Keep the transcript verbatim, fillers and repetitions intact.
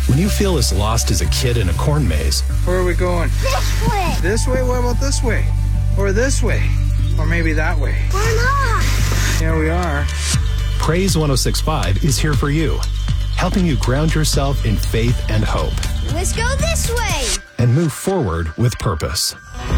When you feel as lost as a kid in a corn maze, where are we going? This way. This way? What about this way? Or this way? Or maybe that way? We're not. Yeah, we are. Praise one oh six point five is here for you, helping you ground yourself in faith and hope. Let's go this way. And move forward with purpose.